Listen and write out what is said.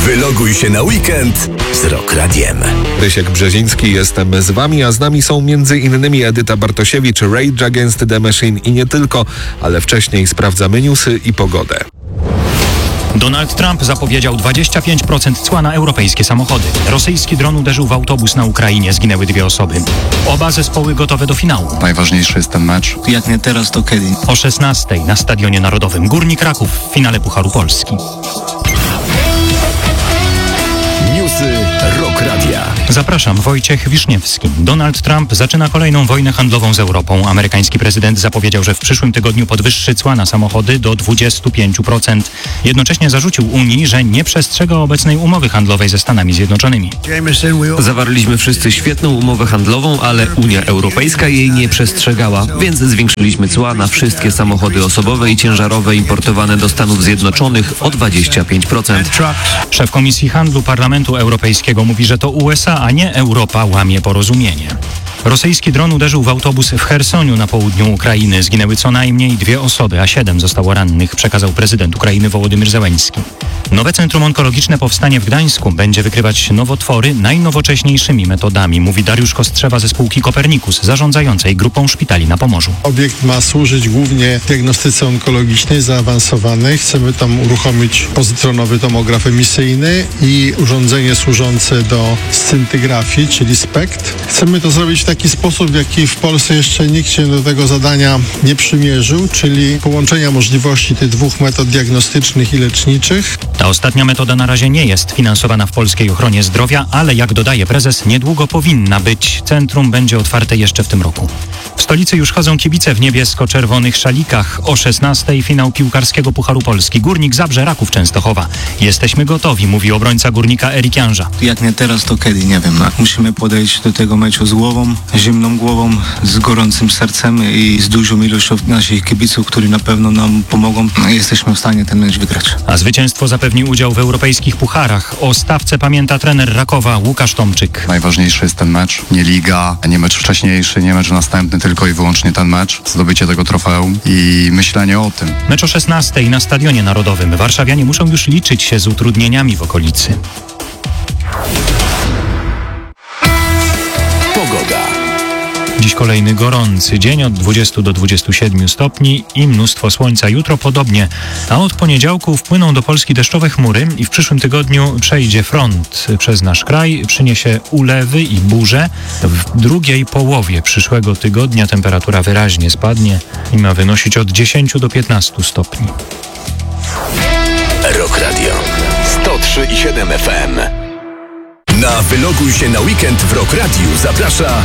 Wyloguj się na weekend z Rock Radiem. Rysiek Brzeziński, jestem z wami, a z nami są m.in. Edyta Bartosiewicz, Rage Against the Machine i nie tylko, ale wcześniej sprawdzamy newsy i pogodę. Donald Trump zapowiedział 25% cła na europejskie samochody. Rosyjski dron uderzył w autobus na Ukrainie, zginęły 2 osoby. Oba zespoły gotowe do finału. Najważniejszy jest ten mecz. Jak nie teraz, to kiedy? O 16:00 na Stadionie Narodowym Górnik Kraków w finale Pucharu Polski. Newsy Rock Radia. Zapraszam, Wojciech Wiszniewski. Donald Trump zaczyna kolejną wojnę handlową z Europą. Amerykański prezydent zapowiedział, że w przyszłym tygodniu podwyższy cła na samochody do 25%. Jednocześnie zarzucił Unii, że nie przestrzega obecnej umowy handlowej ze Stanami Zjednoczonymi. Zawarliśmy wszyscy świetną umowę handlową, ale Unia Europejska jej nie przestrzegała, więc zwiększyliśmy cła na wszystkie samochody osobowe i ciężarowe importowane do Stanów Zjednoczonych o 25%. Szef Komisji Handlu Parlamentu Europejskiego mówi, że to USA, a nie Europa łamie porozumienie. Rosyjski dron uderzył w autobus w Chersoniu na południu Ukrainy. Zginęły co najmniej 2 osoby, a 7 zostało rannych, przekazał prezydent Ukrainy Wołodymyr Zełenski. Nowe Centrum Onkologiczne powstanie w Gdańsku. Będzie wykrywać nowotwory najnowocześniejszymi metodami, mówi Dariusz Kostrzewa ze spółki Kopernikus, zarządzającej grupą szpitali na Pomorzu. Obiekt ma służyć głównie diagnostyce onkologicznej zaawansowanej. Chcemy tam uruchomić pozytronowy tomograf emisyjny i urządzenie służące do scyntygrafii, czyli SPECT. Chcemy to zrobić w taki sposób, w jaki w Polsce jeszcze nikt się do tego zadania nie przymierzył, czyli połączenia możliwości tych 2 metod diagnostycznych i leczniczych. Ta ostatnia metoda na razie nie jest finansowana w polskiej ochronie zdrowia, ale jak dodaje prezes, niedługo powinna być. Centrum będzie otwarte jeszcze w tym roku. W stolicy już chodzą kibice w niebiesko-czerwonych szalikach. O 16:00 finał piłkarskiego Pucharu Polski. Górnik Zabrze Raków Częstochowa. Jesteśmy gotowi, mówi obrońca Górnika Erik Janża. Jak nie teraz, to kiedy? Nie wiem. Musimy podejść do tego meczu z głową, zimną głową, z gorącym sercem i z dużą ilością naszych kibiców, którzy na pewno nam pomogą. Jesteśmy w stanie ten mecz wygrać. A zwycięstwo zapewni udział w europejskich pucharach. O stawce pamięta trener Rakowa Łukasz Tomczyk. Najważniejszy jest ten mecz. Nie liga, nie mecz wcześniejszy, nie mecz następny, tylko i wyłącznie ten mecz. Zdobycie tego trofeum i myślenie o tym. Mecz o 16:00 na Stadionie Narodowym. Warszawianie muszą już liczyć się z utrudnieniami w okolicy. Pogoda. Dziś kolejny gorący dzień od 20 do 27 stopni i mnóstwo słońca. Jutro podobnie, a od poniedziałku wpłyną do Polski deszczowe chmury i w przyszłym tygodniu przejdzie front przez nasz kraj, przyniesie ulewy i burze. W drugiej połowie przyszłego tygodnia temperatura wyraźnie spadnie i ma wynosić od 10 do 15 stopni. Rock Radio 103,7 FM. Na Wyloguj się na weekend w Rock Radiu zaprasza